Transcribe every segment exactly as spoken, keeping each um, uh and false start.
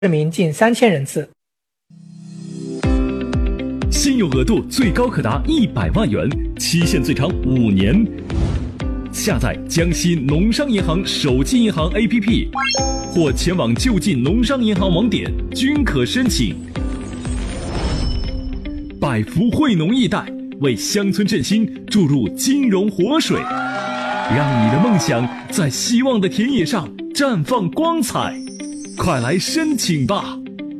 名近三千人次。 信用额度最高可达一百万元，期限最长五年。下载江西农商银行手机银行 A P P， 或前往就近农商银行网点均可申请。百福惠农易贷为乡村振兴注入金融活水，让你的梦想在希望的田野上绽放光彩。快来申请吧！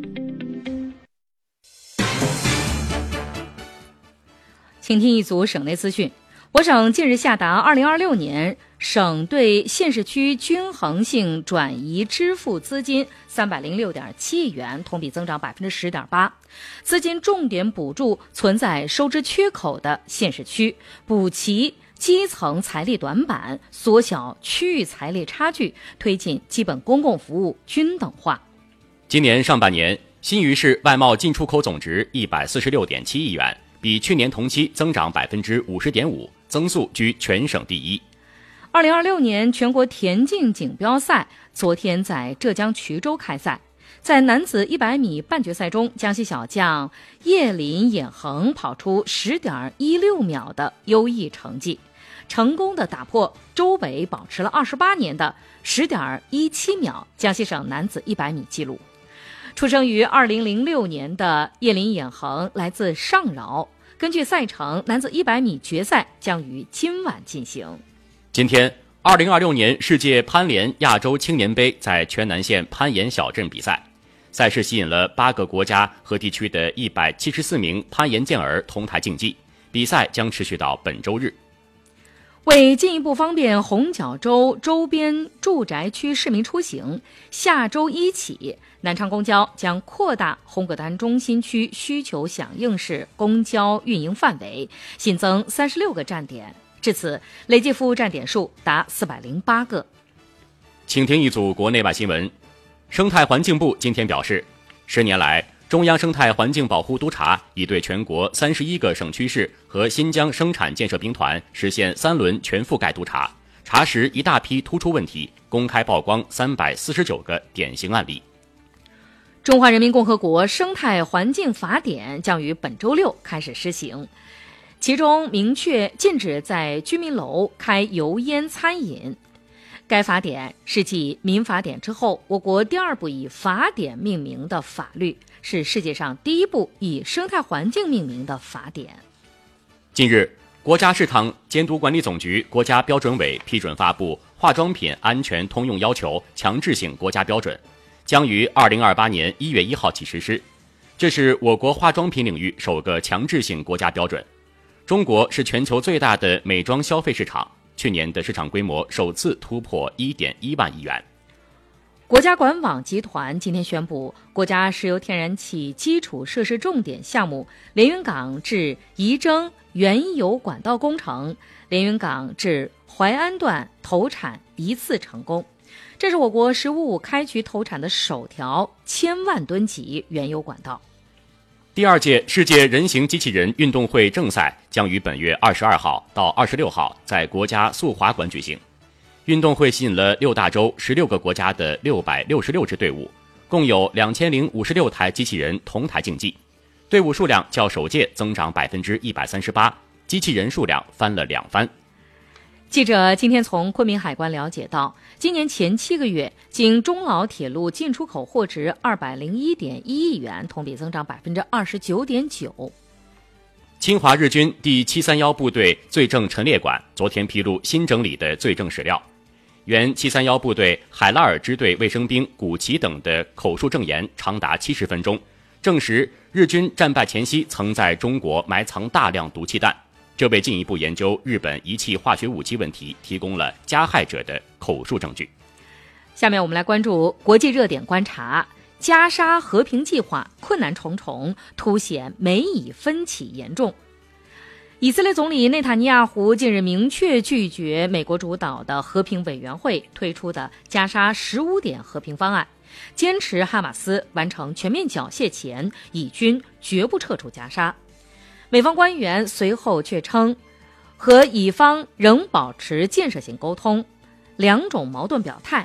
请听一组省内资讯。我省近日下达二零二六年省对县市区均衡性转移支付资金三百零六点七亿元，同比增长百分之十点八。资金重点补助存在收支缺口的县市区，补齐基层财力短板，缩小区域财力差距，推进基本公共服务均等化。 今年上半年，新余市外贸进出口总值一百四十六点七亿元，比去年同期增长百分之五十点五，增速居全省第一。 二零二六年全国田径锦标赛昨天在浙江衢州开赛，在男子一百米半决赛中，江西小将叶林衍恒跑出十点一六秒的优异成绩，成功的打破周北保持了二十八年的十点一七秒江西省男子一百米纪录。出生于二零零六年的叶林衍恒来自上饶。根据赛程，男子一百米决赛将于今晚进行。 今天，二零二六年世界攀联亚洲青年杯在全南县攀岩小镇比赛，赛事吸引了八个国家和地区的一百七十四名攀岩健儿同台竞技，比赛将持续到本周日。 为进一步方便红角洲周边住宅区市民出行，下周一起，南昌公交将扩大红葛丹中心区需求响应式公交运营范围，新增三十六个站点，至此累计服务站点数达四百零八个。 请听一组国内外新闻。生态环境部今天表示，十年来，中央生态环境保护督察已对全国三十一个省区市和新疆生产建设兵团实现三轮全覆盖督查，查实一大批突出问题，公开曝光三百四十九个典型案例。 中华人民共和国生态环境法典将于本周六开始施行，其中明确禁止在居民楼开油烟餐饮。该法典是继民法典之后，我国第二部以法典命名的法律，是世界上第一部以生态环境命名的法典。 近日，国家市场监督管理总局国家标准委批准发布化妆品安全通用要求强制性国家标准，将于二零二八年一月一号起实施。这是我国化妆品领域首个强制性国家标准。中国是全球最大的美妆消费市场，去年的市场规模首次突破 一点一万亿元。 国家管网集团今天宣布，国家石油天然气基础设施重点项目连云港至仪征原油管道工程、连云港至淮安段投产一次成功。这是我国“十五五”开局投产的首条千万吨级原油管道。 第二届世界人形机器人运动会正赛将于本月二十二号到二十六号在国家速滑馆举行。运动会吸引了六大洲十六个国家的六百六十六支队伍，共有两千零五十六台机器人同台竞技，队伍数量较首届增长百分之一百三十八，机器人数量翻了两番。 记者今天从昆明海关了解到，今年前七个月，经中老铁路进出口货值二百零一点一亿元，同比增长百分之二十九点九。 侵华日军第七三一部队罪证陈列馆昨天披露新整理的罪证史料，原七三一部队海拉尔支队卫生兵古奇等的口述证言长达七十分钟，证实日军战败前夕曾在中国埋藏大量毒气弹，这为进一步研究日本遗弃化学武器问题提供了加害者的口述证据。 下面我们来关注国际热点观察。加沙和平计划困难重重，凸显美以分歧严重。以色列总理内塔尼亚胡近日明确拒绝美国主导的和平委员会推出的加沙十五点和平方案，坚持哈马斯完成全面缴械前，以军绝不撤出加沙。美方官员随后却称，和以方仍保持建设性沟通，两种矛盾表态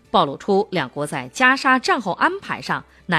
暴露出两国在加沙战后安排上